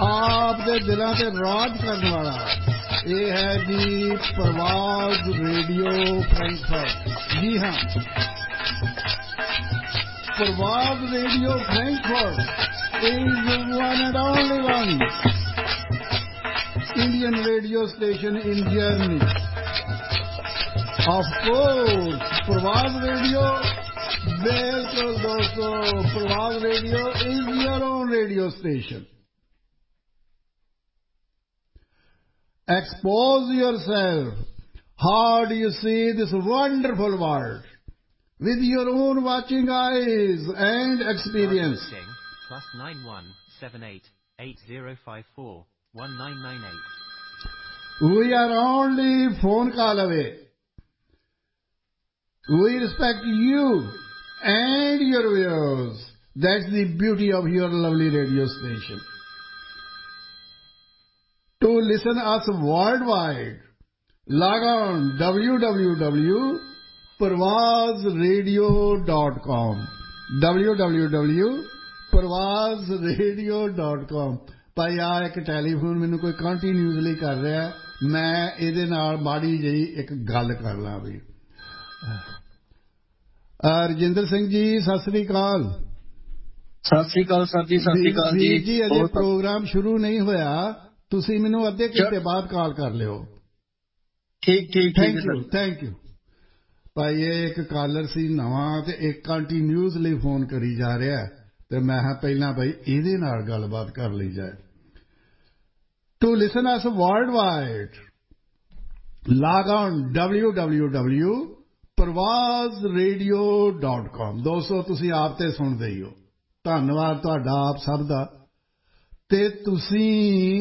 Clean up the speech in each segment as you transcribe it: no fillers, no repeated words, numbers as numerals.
ਆਪ ਦੇ ਦਿਲਾਂ ਤੇ ਰਾਜ ਕਰਨ ਵਾਲਾ ਇਹ ਹੈ ਜੀ ਪ੍ਰਵਾਜ਼ ਰੇਡੀਓ ਫਰੈਂਕਫਰਟ। ਜੀ ਹਾਂ, ਪ੍ਰਵਾਜ਼ radio Frankfurt is one and only one Indian radio station in Germany. Of course, Pravaz Radio, bilkul dosto, Pravaz Radio is your own radio station. Expose yourself. How do you see this wonderful world? With your own watching eyes and experience. +91 78 8054 1998. We are only phone call away. We respect you and your viewers. That's the beauty of your lovely radio station. To listen us worldwide, log on www.parvazradio.com www.parvazradio.com। ਭਾਈ ਆ ਇੱਕ telephone ਮੈਨੂੰ ਕੋਈ continuously ਕਰ ਰਿਹਾ, ਮੈਂ ਇਹਦੇ ਨਾਲ ਮਾੜੀ ਜਿਹੀ ਇੱਕ ਗੱਲ ਕਰ ਲਾਂ ਵੀ। ਰਜਿੰਦਰ ਸਿੰਘ ਜੀ ਸਤਿ ਸ੍ਰੀ ਅਕਾਲ। ਸਤਿ ਸ੍ਰੀ ਅਕਾਲ ਸਰ ਜੀ। ਸਤਿ ਸ੍ਰੀ ਅਕਾਲ ਜੀ। ਜੀ ਅਜੇ ਪ੍ਰੋਗਰਾਮ ਸ਼ੁਰੂ ਨਹੀਂ ਹੋਇਆ, ਤੁਸੀਂ ਮੈਨੂੰ ਅੱਧੇ ਘੰਟੇ ਬਾਅਦ ਕਾਲ ਕਰ ਲਿਓ। ਠੀਕ ਠੀਕ ਥੈਂਕ ਯੂ ਭਾਈ। ਇਹ ਇੱਕ ਕਾਲਰ ਸੀ ਨਵਾਂ ਤੇ ਇੱਕ ਕੰਟੀਨਿਊਸਲੀ ਫੋਨ ਕਰੀ ਜਾ ਰਿਹਾ, ਤੇ ਮੈਂ ਕਿਹਾ ਪਹਿਲਾਂ ਭਾਈ ਇਹਦੇ ਨਾਲ ਗੱਲਬਾਤ ਕਰ ਲਈ ਜਾਏ। To listen us world wide, log on www.parvazradio.com। ਦੋਸਤੋ ਤੁਸੀਂ ਆਪ ਤੇ ਸੁਣਦੇ ਹੀ ਹੋ, ਧੰਨਵਾਦ ਤੁਹਾਡਾ ਆਪ ਸਭ ਦਾ। ਤੇ ਤੁਸੀਂ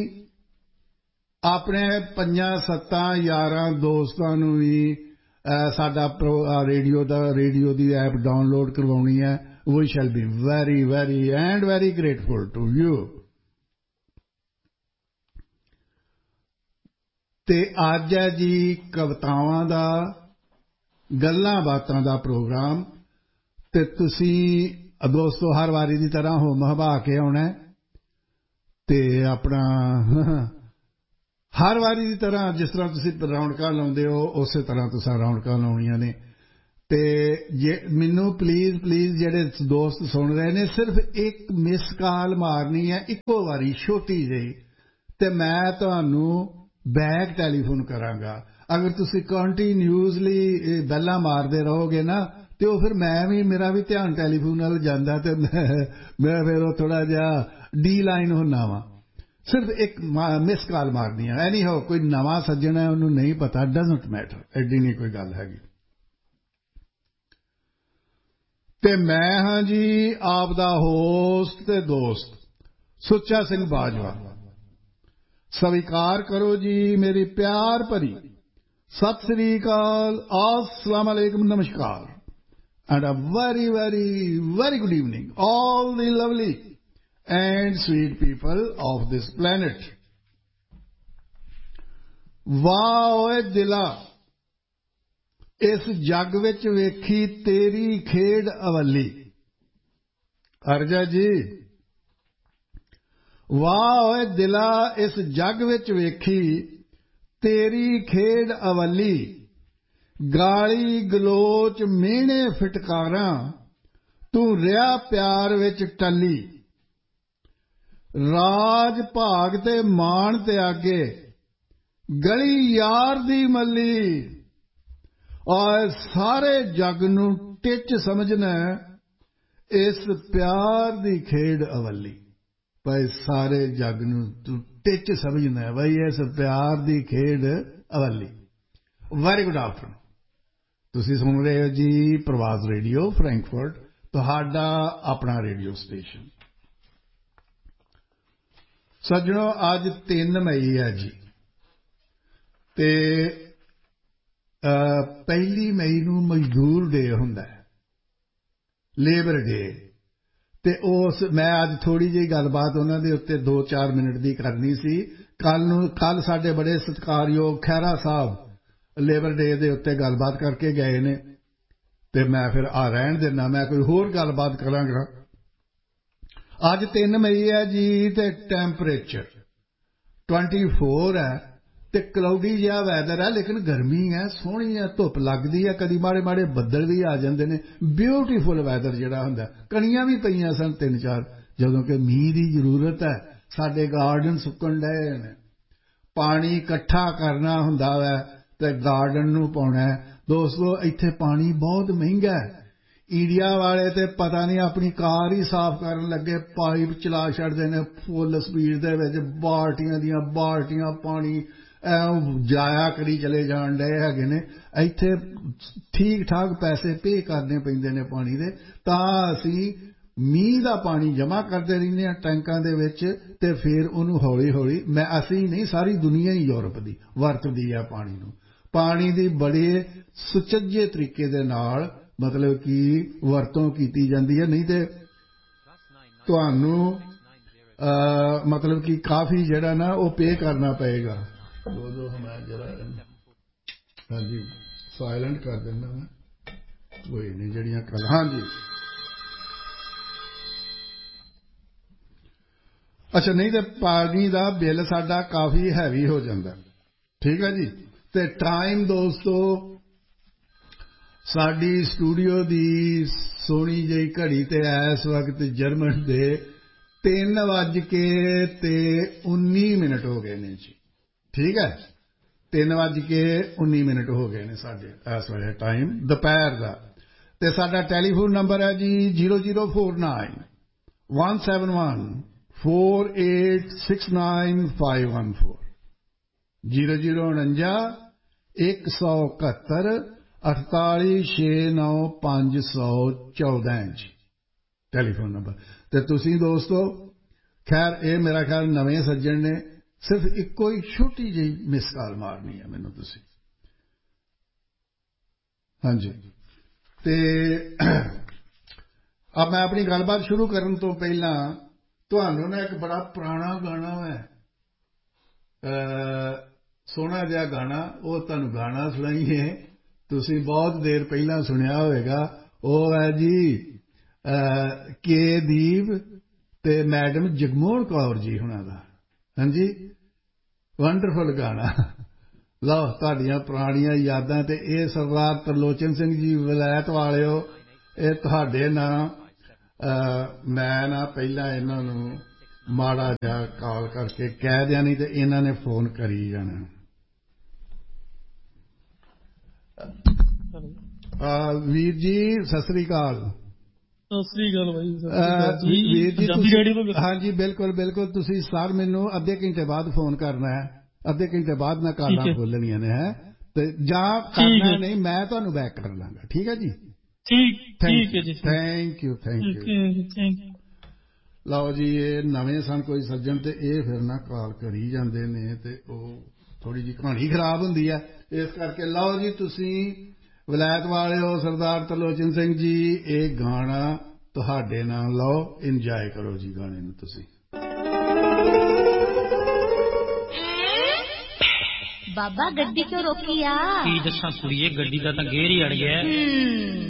ਆਪਣੇ 5-7 ਦੋਸਤਾਂ ਨੂੰ ਵੀ ਸਾਡਾ ਰੇਡੀਓ ਦੀ ਐਪ ਡਾਊਨਲੋਡ ਕਰਵਾਉਣੀ ਹੈ। We shall be very, very and very grateful to you. ਤੇ ਅੱਜ ਹੈ ਜੀ ਕਵਿਤਾਵਾਂ ਦਾ, ਗੱਲਾਂ ਬਾਤਾਂ ਦਾ ਪ੍ਰੋਗਰਾਮ। ਤੇ ਤੁਸੀਂ ਦੋਸਤੋ ਹਰ ਵਾਰੀ ਦੀ ਤਰ੍ਹਾਂ ਹੋਮ ਹਵਾ ਕੇ ਆਉਣਾ ਤੇ ਆਪਣਾ ਹਰ ਵਾਰੀ ਦੀ ਤਰ੍ਹਾਂ ਜਿਸ ਤਰ੍ਹਾਂ ਤੁਸੀਂ ਰੌਣਕਾਂ ਲਾਉਂਦੇ ਹੋ ਉਸੇ ਤਰ੍ਹਾਂ ਤੁਸੀਂ ਰੌਣਕਾਂ ਲਾਉਣੀਆਂ ਨੇ। ਤੇ ਜੇ ਮੈਨੂੰ ਪਲੀਜ਼ ਜਿਹੜੇ ਦੋਸਤ ਸੁਣ ਰਹੇ ਨੇ, ਸਿਰਫ ਇੱਕ ਮਿਸ ਕਾਲ ਮਾਰਨੀ ਹੈ ਇੱਕੋ ਵਾਰੀ, ਛੋਟੀ ਜਿਹੀ, ਤੇ ਮੈਂ ਤੁਹਾਨੂੰ ਬੈਕ ਟੈਲੀਫੋਨ ਕਰਾਂਗਾ। ਅਗਰ ਤੁਸੀਂ ਕੰਟੀਨਿਊਸਲੀ ਬੈਲਾਂ ਮਾਰਦੇ ਰਹੋਗੇ ਨਾ, ਤੇ ਉਹ ਫਿਰ ਮੇਰਾ ਵੀ ਧਿਆਨ ਟੈਲੀਫੋਨ ਨਾਲ ਜਾਂਦਾ, ਤੇ ਮੈਂ ਫਿਰ ਉਹ ਥੋੜਾ ਜਿਹਾ ਡੀ ਲਾਈਨ ਹੁੰਦਾ ਵਾਂ। ਸਿਰਫ ਇੱਕ ਮਿਸ ਕਾਲ ਮਾਰਨੀ ਹੈ। ਐਨੀ ਹੋ ਕੋਈ ਨਵਾਂ ਸੱਜਣ ਹੈ, ਉਹਨੂੰ ਨਹੀਂ ਪਤਾ, ਡਜ਼ਨਟ ਮੈਟਰ, ਐਡੀ ਨਹੀਂ ਕੋਈ ਗੱਲ ਹੈਗੀ। ਤੇ ਮੈਂ ਹਾਂ ਜੀ ਆਪ ਦਾ ਹੋਸਟ ਤੇ ਦੋਸਤ ਸੁੱਚਾ ਸਿੰਘ ਬਾਜਵਾ। ਸਵੀਕਾਰ ਕਰੋ ਜੀ ਮੇਰੀ ਪਿਆਰ ਭਰੀ ਸਤਿ ਸ੍ਰੀ ਅਕਾਲ, अस्सलाम वालेकुम, नमस्कार, and a very, very, very good evening, all the lovely and sweet people of this planet. ਵਾਹ ਓਏ ਦਿਲਾ, ਇਸ ਜੱਗ ਵਿੱਚ ਵੇਖੀ ਤੇਰੀ ਖੇਡ ਅਵੱਲੀ। ਅਰਜਾ ਜੀ, ਵਾਹ ਓਏ ਦਿਲਾ, ਇਸ ਜੱਗ ਵਿੱਚ ਵੇਖੀ ਤੇਰੀ ਖੇਡ ਅਵੱਲੀ। ਗਾਲੀ ਗਲੋਚ ਮਿਹਣੇ ਫਿਟਕਾਰਾਂ, ਤੂੰ ਰਿਹਾ ਪਿਆਰ ਵਿੱਚ ਟੱਲੀ। ਰਾਜ ਭਾਗ ਤੇ ਮਾਣ ਤਿਆਗੇ, ਗਲੀ ਯਾਰ ਦੀ ਮੱਲੀ। ਔਰ ਸਾਰੇ ਜੱਗ ਨੂੰ ਟਿੱਚ ਸਮਝਣਾ ਇਸ ਪਿਆਰ ਦੀ ਖੇਡ ਅਵੱਲੀ। ਭਾਈ ਸਾਰੇ ਜੱਗ ਨੂੰ ਤੂੰ ਟਿੱਚ ਸਮਝਣਾ ਬਈ ਇਸ ਪਿਆਰ ਦੀ ਖੇਡ ਅਵੱਲੀ। Very good afternoon. ਤੁਸੀਂ ਸੁਣ ਰਹੇ ਹੋ ਜੀ ਪ੍ਰਵਾਜ਼ ਰੇਡੀਓ ਫਰੈਂਕਫਰਟ, ਤੁਹਾਡਾ ਆਪਣਾ ਰੇਡੀਓ ਸਟੇਸ਼ਨ। ਸੱਜਣੋ, ਅੱਜ 3 ਮਈ ਹੈ ਜੀ, ਤੇ 1 ਮਈ ਨੂੰ ਮਜ਼ਦੂਰ ਡੇ ਹੁੰਦਾ ਹੈ, ਲੇਬਰ ਡੇ। ਤੇ ਮੈਂ ਅੱਜ ਥੋੜ੍ਹੀ ਜਿਹੀ ਗੱਲਬਾਤ ਉਹਨਾਂ ਦੇ ਉੱਤੇ 2-4 ਮਿੰਟ ਦੀ ਕਰਨੀ ਸੀ। ਕੱਲ ਸਾਡੇ ਬੜੇ ਸਤਿਕਾਰਯੋਗ ਖਹਿਰਾ ਸਾਹਿਬ ਲੇਬਰ ਡੇ ਦੇ ਉੱਤੇ ਗੱਲਬਾਤ ਕਰਕੇ ਗਏ ਨੇ, ਤੇ ਮੈਂ ਫਿਰ ਰਹਿਣ ਦੇਣਾ, ਮੈਂ ਕੋਈ ਹੋਰ ਗੱਲਬਾਤ ਕਰਾਂਗਾ। ਅੱਜ 3 ਮਈ ਹੈ ਜੀ ਤੇ ਟੈਂਪਰੇਚਰ 24 ਹੈ ਤੇ ਕਲਾਉਡੀ ਜਿਹਾ ਵੈਦਰ ਹੈ ਲੇਕਿਨ ਗਰਮੀ ਹੈ ਸੋਹਣੀ ਹੈ ਧੁੱਪ ਲੱਗਦੀ ਹੈ ਕਦੀ ਮਾੜੇ ਮਾੜੇ ਬੱਦਲ ਵੀ ਆ ਜਾਂਦੇ ਨੇ ਬਿਊਟੀਫੁਲ ਵੈਦਰ ਜਿਹੜਾ ਹੁੰਦਾ ਕਣੀਆਂ ਵੀ ਪਈਆਂ ਸਨ 3-4 ਜਦੋਂ ਕਿ ਮੀਂਹ ਦੀ ਜ਼ਰੂਰਤ ਹੈ ਸਾਡੇ ਗਾਰਡਨ ਸੁੱਕਣ ਡਏ ਨੇ ਪਾਣੀ ਇਕੱਠਾ ਕਰਨਾ ਹੁੰਦਾ ਹੈ ਤੇ ਗਾਰਡਨ ਨੂੰ ਪਾਉਣਾ ਦੋਸਤੋ ਇੱਥੇ ਪਾਣੀ ਬਹੁਤ ਮਹਿੰਗਾ ਹੈ ਇੰਡੀਆ ਵਾਲੇ ਤੇ ਪਤਾ ਨਹੀਂ ਆਪਣੀ ਕਾਰ ਹੀ ਸਾਫ਼ ਕਰਨ ਲੱਗੇ ਪਾਈਪ ਚਲਾ ਛੱਡਦੇ ਨੇ ਫੁੱਲ ਸਪੀਡ ਦੇ ਵਿੱਚ ਬਾਲਟੀਆਂ ਦੀਆਂ ਬਾਲਟੀਆਂ ਪਾਣੀ ਜਾਇਆ ਕਰੀ ਚਲੇ ਜਾਣ ਡਏ ਹੈਗੇ ਨੇ ਇੱਥੇ ਠੀਕ ਠਾਕ ਪੈਸੇ ਪੇ ਕਰਨੇ ਪੈਂਦੇ ਨੇ ਪਾਣੀ ਦੇ ਤਾਂ ਅਸੀਂ ਮੀਂਹ ਦਾ ਪਾਣੀ ਜਮ੍ਹਾਂ ਕਰਦੇ ਰਹਿੰਦੇ ਹਾਂ ਟੈਂਕਾਂ ਦੇ ਵਿੱਚ ਤੇ ਫਿਰ ਉਹਨੂੰ ਹੌਲੀ ਹੌਲੀ ਅਸੀਂ ਨਹੀਂ ਸਾਰੀ ਦੁਨੀਆ ਹੀ ਯੂਰਪ ਦੀ ਵਰਤਦੀ ਹੈ ਪਾਣੀ ਨੂੰ ਪਾਣੀ ਦੀ ਬੜੇ ਸੁਚੱਜੇ ਤਰੀਕੇ ਦੇ ਨਾਲ ਮਤਲਬ ਕਿ ਵਰਤੋਂ ਕੀਤੀ ਜਾਂਦੀ ਹੈ ਨਹੀਂ ਤੇ ਤੁਹਾਨੂੰ ਮਤਲਬ ਕਿ ਕਾਫੀ ਜਿਹੜਾ ਨਾ ਉਹ ਪੇ ਕਰਨਾ ਪਏਗਾ ਦੋ ਮੈਂ ਜਰਾ ਹਾਂਜੀ ਸਾਇਲੈਂਟ ਕਰ ਦਿੰਦਾ ਮੈਂ ਕੋਈ ਨਹੀਂ ਜਿਹੜੀਆਂ ਕੱਲ ਹਾਂਜੀ ਅੱਛਾ ਨਹੀਂ ਤੇ ਪਾਣੀ ਦਾ ਬਿੱਲ ਸਾਡਾ ਕਾਫੀ ਹੈਵੀ ਹੋ ਜਾਂਦਾ ਠੀਕ ਹੈ ਜੀ ਤੇ ਟਾਈਮ ਦੋਸਤੋ ਸਾਡੀ ਸਟੂਡੀਓ ਦੀ ਸੋਹਣੀ ਜਿਹੀ ਘੜੀ ਤੇ ਇਸ ਵਕਤ ਜਰਮਨ ਦੇ 3:19 ਹੋ ਗਏ ਨੇ ਜੀ ਠੀਕ ਹੈ 3:19 ਹੋ ਗਏ ਨੇ ਸਾਡੇ ਇਸ ਵੇਲੇ ਟਾਈਮ ਦੁਪਹਿਰ ਦਾ ਤੇ ਸਾਡਾ ਟੈਲੀਫੋਨ ਨੰਬਰ ਹੈ ਜੀ 0049 171 4869 514 0049 171 4869 ਜੀ ਟੈਲੀਫੋਨ ਨੰਬਰ ਤੇ ਤੁਸੀਂ ਦੋਸਤੋ ਖੈਰ ਇਹ ਮੇਰਾ ਖਿਆਲ ਨਵੇਂ ਸੱਜਣ ਨੇ ਸਿਰਫ ਇੱਕੋ ਹੀ ਛੋਟੀ ਜਿਹੀ ਮਿਸ ਕਾਲ ਮਾਰਨੀ ਹੈ ਮੈਨੂੰ ਤੁਸੀਂ ਹਾਂਜੀ ਤੇ अब मैं अपनी गलबात शुरू करने तो पहला ਤੁਹਾਨੂੰ ਨਾ ਇੱਕ ਬੜਾ ਪੁਰਾਣਾ ਗਾਣਾ ਹੈ ਸੋਹਣਾ ਜਿਹਾ ਗਾਣਾ ਉਹ ਤੁਹਾਨੂੰ ਗਾਣਾ ਸੁਣਾਈਏ ਤੁਸੀਂ ਬਹੁਤ ਦੇਰ ਪਹਿਲਾਂ ਸੁਣਿਆ ਹੋਵੇਗਾ ਉਹ ਹੈ ਜੀ ਕੇ ਦੀਪ ਤੇ ਮੈਡਮ ਜਗਮੋਹਨ ਕੌਰ ਜੀ ਹੁਣਾਂ ਦਾ ਹਾਂਜੀ ਵੰਡਰਫੁਲ ਗਾਣਾ ਲਓ ਤੁਹਾਡੀਆਂ ਪੁਰਾਣੀਆਂ ਯਾਦਾਂ ਤੇ ਇਹ ਸਰਦਾਰ ਤਰਲੋਚਨ ਸਿੰਘ ਜੀ ਵਿਲਾਇਤ ਵਾਲਿਓ ਇਹ ਤੁਹਾਡੇ ਨਾਂ ਮੈਂ ਨਾ ਪਹਿਲਾਂ ਇਹਨਾਂ ਨੂੰ ਮਾੜਾ ਜਿਹਾ ਕਾਲ ਕਰਕੇ ਕਹਿ ਦਿਆਂ ਨਹੀਂ ਤੇ ਇਹਨਾਂ ਨੇ ਫੋਨ ਕਰੀ ਜਾਣਾ ਵੀਰ ਜੀ ਸਤਿ ਸ੍ਰੀ ਅਕਾਲ ਸਤਿ ਸ੍ਰੀ ਅਕਾਲ ਭਾਈ ਵੀਰ ਜੀ ਹਾਂਜੀ ਬਿਲਕੁਲ ਬਿਲਕੁਲ ਤੁਸੀਂ ਸਰ ਮੈਨੂੰ ਅੱਧੇ ਘੰਟੇ ਬਾਅਦ ਫੋਨ ਕਰਨਾ ਹੈ ਅੱਧੇ ਘੰਟੇ ਬਾਅਦ ਮੈਂ ਕਾਲਾਂ ਖੋਲਣੀਆਂ ਨੇ ਹੈ ਤੇ ਜਾਂ ਕਰਨਾ ਨਹੀਂ ਮੈਂ ਤੁਹਾਨੂੰ ਬੈਕ ਕਰ ਲਾਂਗਾ ਠੀਕ ਹੈ ਜੀ ਠੀਕ ਹੈ ਜੀ ਥੈਂਕ ਯੂ ਲਓ ਜੀ ਇਹ ਨਵੇਂ ਸਨ ਕੋਈ ਸੱਜਣ ਤੇ ਇਹ ਫਿਰ ਨਾ ਕਾਲ ਕਰੀ ਜਾਂਦੇ ਨੇ ਤੇ ਉਹ ਥੋੜੀ ਜਿਹੀ ਕਹਾਣੀ ਖਰਾਬ ਹੁੰਦੀ ਹੈ ਇਸ ਕਰਕੇ ਲਓ ਜੀ ਤੁਸੀਂ ਵਿਲਾਇਤ ਵਾਲਿਓ ਸਰਦਾਰ ਤਰਲੋਚਨ ਸਿੰਘ ਜੀ ਇਹ ਗਾਣਾ ਤੁਹਾਡੇ ਨਾਲ ਲਓ ਇੰਜੋਏ ਕਰੋ ਜੀ ਗਾਣੇ ਨੂੰ ਤੁਸੀਂ ਬਾਬਾ ਗੱਡੀ ਕਿਉਂ ਰੋਕੀ ਆ ਕੀ ਦੱਸਾਂ ਕੁੜੀਏ ਗੱਡੀ ਦਾ ਤਾਂ ਗੇਰ ਹੀ ਅੜ ਗਿਆ